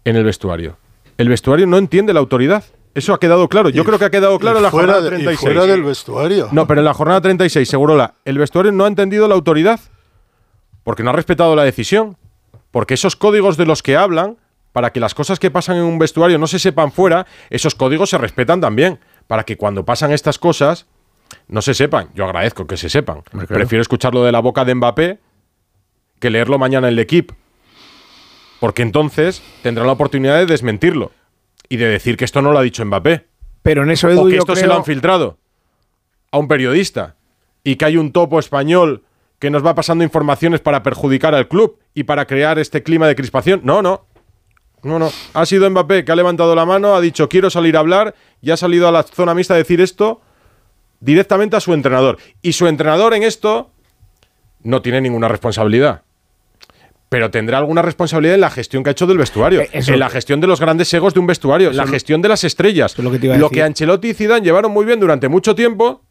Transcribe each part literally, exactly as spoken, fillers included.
en el vestuario. El vestuario no entiende la autoridad. Eso ha quedado claro. Yo y, creo que ha quedado claro en la jornada de, treinta y seis. Y fuera del vestuario. No, pero en la jornada treinta y seis, Segurola, el vestuario no ha entendido la autoridad porque no ha respetado la decisión. Porque esos códigos de los que hablan, para que las cosas que pasan en un vestuario no se sepan fuera, esos códigos se respetan también. Para que cuando pasan estas cosas no se sepan. Yo agradezco que se sepan. Claro. Prefiero escucharlo de la boca de Mbappé que leerlo mañana en el equipo. Porque entonces tendrán la oportunidad de desmentirlo y de decir que esto no lo ha dicho Mbappé. Pero en eso, Edu, o que yo esto creo... se lo han filtrado a un periodista y que hay un topo español que nos va pasando informaciones para perjudicar al club y para crear este clima de crispación. No, no. No, no. Ha sido Mbappé que ha levantado la mano, ha dicho quiero salir a hablar y ha salido a la zona mixta a decir esto directamente a su entrenador. Y su entrenador en esto no tiene ninguna responsabilidad. Pero tendrá alguna responsabilidad en la gestión que ha hecho del vestuario, Eso, en la gestión de los grandes egos de un vestuario, en la gestión de las estrellas. Lo que, lo que Ancelotti y Zidane llevaron muy bien durante mucho tiempo,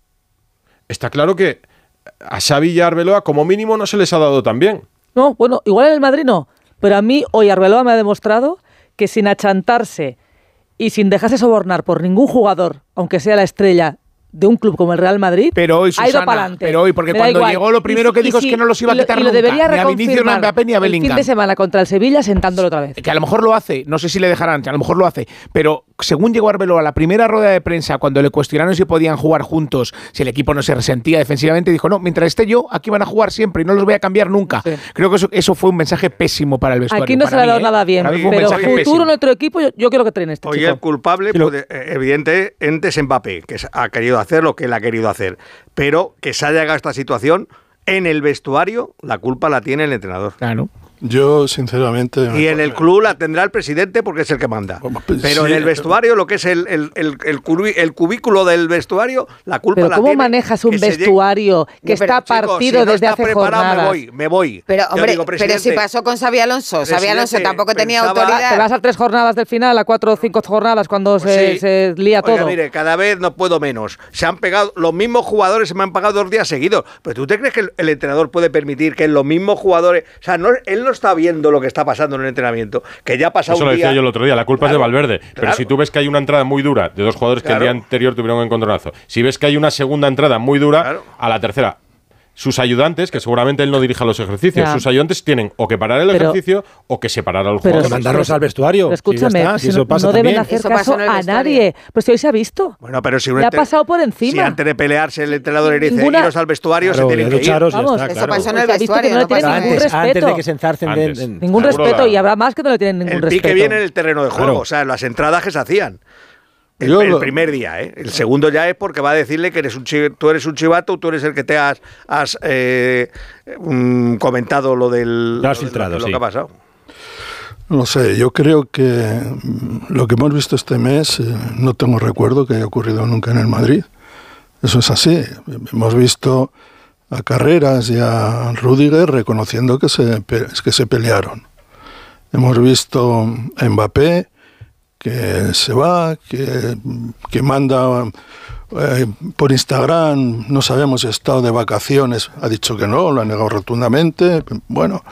está claro que a Xavi y a Arbeloa como mínimo no se les ha dado tan bien. No, bueno, igual en el Madrid no, pero a mí hoy Arbeloa me ha demostrado que sin achantarse y sin dejarse sobornar por ningún jugador, aunque sea la estrella de un club como el Real Madrid, pero hoy, Susana, ha ido para adelante. Pero hoy, porque cuando llegó lo primero y, que dijo y, es que no los iba a quitar y lo, nunca, y lo debería ni a Vinicius, ni a Mbappé, ni a Bellingham. El fin de semana contra el Sevilla sentándolo otra vez. Que a lo mejor lo hace, no sé si le dejarán, a lo mejor lo hace, pero según llegó Arbeloa a la primera rueda de prensa, cuando le cuestionaron si podían jugar juntos, si el equipo no se resentía defensivamente, dijo, no, mientras esté yo, aquí van a jugar siempre y no los voy a cambiar nunca. Sí. Creo que eso, eso fue un mensaje pésimo para el vestuario. Aquí no se le ha dado ¿eh? nada bien, pero futuro pésimo. En otro equipo, yo, yo quiero que traen este Oye, chico. el culpable, pues, evidentemente, es Mbappé, que ha querido hacer lo que él ha querido hacer. Pero que se haya llegado a esta situación, en el vestuario, la culpa la tiene el entrenador. Claro. Yo, sinceramente... Y en el club la tendrá el presidente porque es el que manda. Pero sí, en el vestuario, lo que es el, el, el, el, el cubículo del vestuario, la culpa pero la ¿cómo tiene... ¿Cómo manejas un vestuario llegue... que está pero, partido chicos, si no desde está hace jornadas? Me voy, me voy. Pero, hombre, digo, pero si pasó con Xabi Alonso. Xabi Alonso tampoco tenía pensaba, autoridad. Te vas a tres jornadas del final, a cuatro o cinco jornadas, cuando pues se, sí. se lía Oiga, todo. Mire, cada vez no puedo menos. Se han pegado, los mismos jugadores se me han pagado dos días seguidos. ¿Pero tú te crees que el, el entrenador puede permitir que los mismos jugadores... O sea, no, él no está viendo lo que está pasando en el entrenamiento, que ya ha pasado Eso un lo decía día... yo el otro día, la culpa claro, es de Valverde. Claro. Pero si tú ves que hay una entrada muy dura de dos jugadores claro. que el día anterior tuvieron un encontronazo, si ves que hay una segunda entrada muy dura, claro. a la tercera... Sus ayudantes, que seguramente él no dirija los ejercicios, ya. sus ayudantes tienen o que parar el pero, ejercicio o que separar a los jugadores. Mandarlos al vestuario. Pero escúchame, si, está, si eso no, pasa no deben hacer eso caso a nadie. Pues si hoy se ha visto. Bueno, pero si le ha pasado por encima. Si antes de pelearse el entrenador le dice iros al vestuario, claro, se tienen que ir. Vamos, está, eso claro. pasó en el vestuario. No, no tiene ningún antes, respeto. Antes de que se enzarcen. Antes. En, en, ningún respeto y habrá más que no le tienen ningún el respeto. El pique viene en el terreno de juego, claro. o sea, en las entradas que se hacían. El, el lo... primer día, ¿eh? El segundo ya es porque va a decirle que eres un chiv... tú eres un chivato, tú eres el que te has, has eh, um, comentado lo del lo, has filtrado, lo, lo sí. que ha pasado. No sé, yo creo que lo que hemos visto este mes, eh, no tengo recuerdo que haya ocurrido nunca en el Madrid. Eso es así. Hemos visto a Carreras y a Rüdiger reconociendo que se, que se pelearon. Hemos visto a Mbappé que se va, que, que manda eh, por Instagram, no sabemos si ha estado de vacaciones, ha dicho que no, lo ha negado rotundamente, bueno,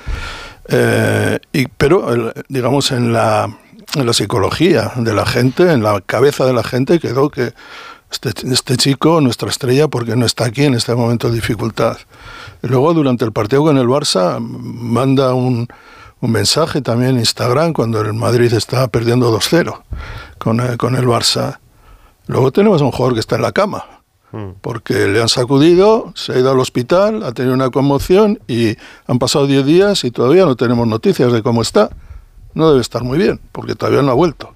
eh, y, pero el, digamos en la, en la psicología de la gente, en la cabeza de la gente quedó que este, este chico, nuestra estrella, porque no está aquí en este momento de dificultad. Y luego durante el partido con el Barça manda un un mensaje también en Instagram cuando el Madrid está perdiendo dos cero con el, con el Barça. Luego tenemos a un jugador que está en la cama, porque le han sacudido, se ha ido al hospital, ha tenido una conmoción y han pasado diez días y todavía no tenemos noticias de cómo está. No debe estar muy bien, porque todavía no ha vuelto.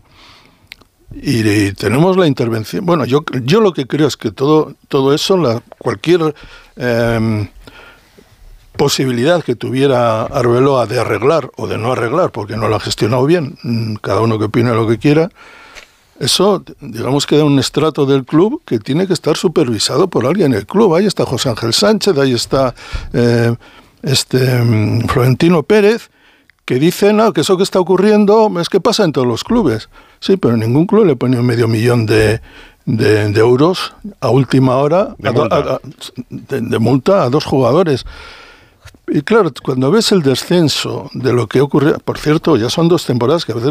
Y, y tenemos la intervención... Bueno, yo, yo lo que creo es que todo, todo eso, la, cualquier... Eh, posibilidad que tuviera Arbeloa de arreglar o de no arreglar, porque no lo ha gestionado bien, cada uno que opine lo que quiera, eso, digamos que da un estrato del club que tiene que estar supervisado por alguien en el club. Ahí está José Ángel Sánchez, ahí está eh, este um, Florentino Pérez, que dicen no, que eso que está ocurriendo es que pasa en todos los clubes. Sí, pero ningún club le pone un medio millón de, de, de euros a última hora de, a, multa. A, a, de, de multa a dos jugadores. Y claro, cuando ves el descenso de lo que ocurre, por cierto, ya son dos temporadas que a veces